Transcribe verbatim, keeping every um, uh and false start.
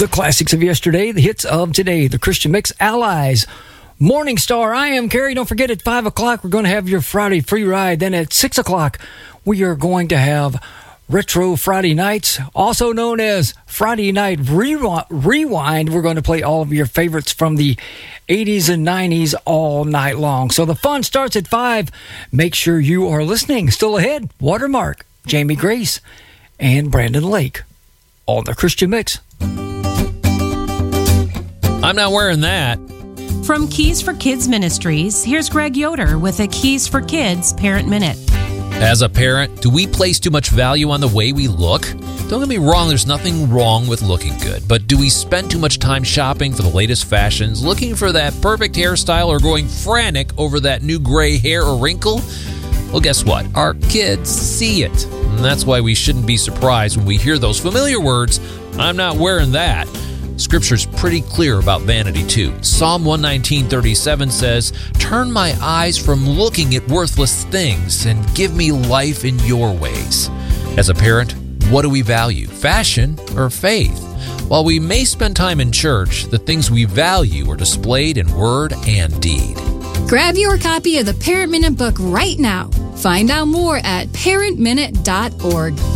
The classics of yesterday, the hits of today, the Christian Mix, Allies, Morning Star. I am Carrie. Don't forget, at five o'clock, we're going to have your Friday free ride. Then at six o'clock, we are going to have Retro Friday Nights, also known as Friday Night Rewind. We're going to play all of your favorites from the eighties and nineties all night long. So the fun starts at five. Make sure you are listening. Still ahead, Watermark, Jamie Grace, and Brandon Lake on the Christian Mix. I'm not wearing that. From Keys for Kids Ministries, here's Greg Yoder with a Keys for Kids Parent Minute. As a parent, do we place too much value on the way we look? Don't get me wrong, there's nothing wrong with looking good, but do we spend too much time shopping for the latest fashions, looking for that perfect hairstyle, or going frantic over that new gray hair or wrinkle? Well, guess what? Our kids see it. And that's why we shouldn't be surprised when we hear those familiar words, I'm not wearing that. Scripture's pretty clear about vanity, too. Psalm one nineteen thirty-seven says, turn my eyes from looking at worthless things and give me life in your ways. As a parent, what do we value, fashion or faith? While we may spend time in church, the things we value are displayed in word and deed. Grab your copy of the Parent Minute book right now. Find out more at parent minute dot org.